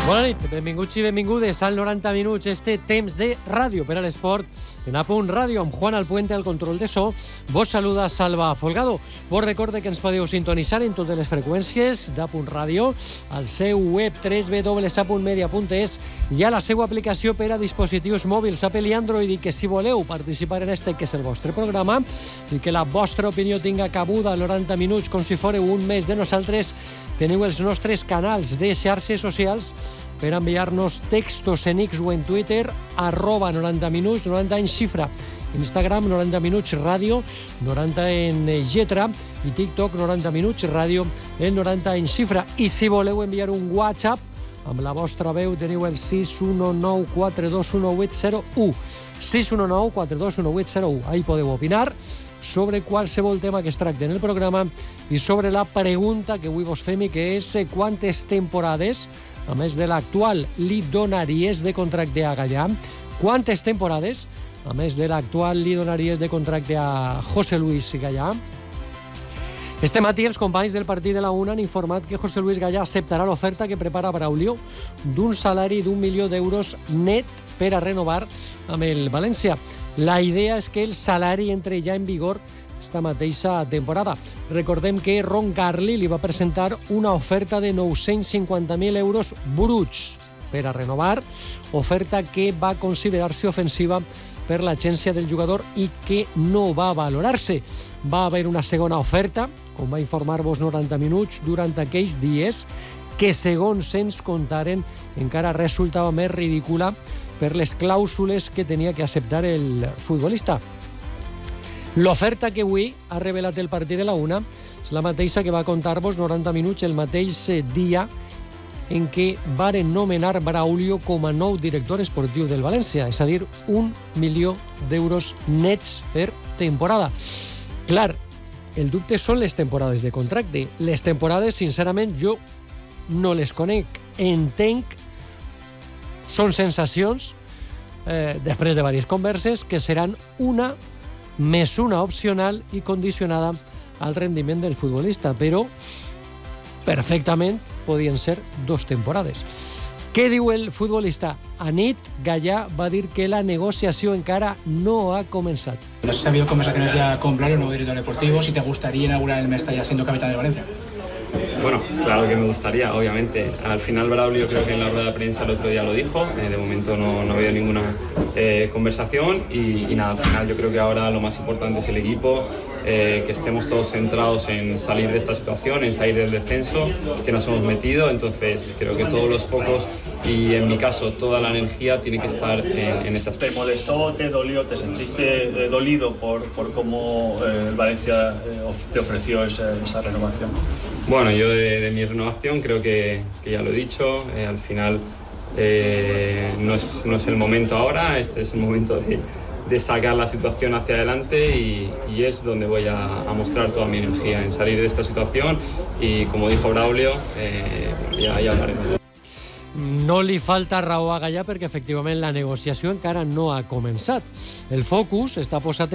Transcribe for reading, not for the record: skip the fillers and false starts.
Bona nit, benvinguts i benvingudes al 90 minuts, este temps de ràdio per a l'esport en A Punt Ràdio, amb Juan Alpuente al control de so. Vos saluda Salva Folgado. Vos recorde que ens podeu sintonitzar en totes les freqüències d'A Punt Ràdio, al seu web www.apuntmedia.es i a la seva aplicació per a dispositius mòbils Apple i Android, i que si voleu participar en este, que és el vostre programa, i que la vostra opinió tinga cabuda al 90 minuts com si fóreu un mes de nosaltres, teniu els nostres canals de xarxes socials per enviar-nos textos en X o en Twitter, @90 minuts, 90 en xifra, Instagram 90 minuts ràdio, 90 en lletra, i TikTok 90 minuts ràdio, el 90 en xifra. I si voleu enviar un WhatsApp amb la vostra veu, teniu el 619 421 801, 619 421 801. Ahí podeu opinar sobre qualsevol tema que es tracti en el programa i sobre la pregunta que avui vos fem, i que és quantes temporades, a més de l'actual, li donaries de contracte a Gallà? Quantes temporades, a més de l'actual, li donaries de contracte a José Luis Gallà? Este matí els companys del partit de la UNA han informat que José Luis Gallà acceptarà l'oferta que prepara Braulio d'un salari d'1 milió d'euros net per a renovar amb el València. La idea és que el salari entre ja en vigor esta mateixa temporada. Recordem que Ron Carli li va presentar una oferta de 950.000 euros bruts per a renovar, oferta que va considerar-se ofensiva per l'agència del jugador i que no va valorar-se. Va haver una segona oferta, com va informar-vos 90 minuts, durant aquells dies, que segons ens contaren encara resultava més ridícula per les clàusules que tenia que acceptar el futbolista. L'oferta que avui ha revelat el partit de la UNA és la mateixa que va contar-vos 90 minuts el mateix dia en què varen nomenar Braulio com a nou director esportiu del València, és a dir, 1 milió d'euros nets per temporada. Clar, el dubte són les temporades de contracte. Les temporades, sincerament, jo no les conec. Entenc, són sensacions, després de diverses converses, que seran una més una opcional i condicionada al rendiment del futbolista, però perfectament podien ser 2 temporades. Què diu el futbolista? Anit Gallà va dir que la negociació encara no ha començat. No sé si ha habido conversaciones ya con Braulio, nuevo director deportivo, si te gustaría inaugurar el Mestalla siendo capitán de Valencia. Bueno, claro que me gustaría, obviamente. Al final Braulio creo que en la rueda de prensa el otro día lo dijo. De momento no ha habido ninguna conversación y nada, al final yo creo que ahora lo más importante es el equipo, que estemos todos centrados en salir de esta situación, en salir del descenso que nos hemos metido. Entonces creo que todos los focos y en mi caso toda la energía tiene que estar en ese aspecto. ¿Te molestó, te dolió, te sentiste dolido por cómo el Valencia te ofreció esa renovación? Bueno, yo de mi renovación creo que ya lo he dicho. Al final no es el momento ahora, este es el momento de sacar la situación hacia adelante y es donde voy a mostrar toda mi energía en salir de esta situación y, como dijo Braulio, ya hablaremos. No li falta raó a Gallà perquè efectivament la negociació encara no ha començat. El focus està posat en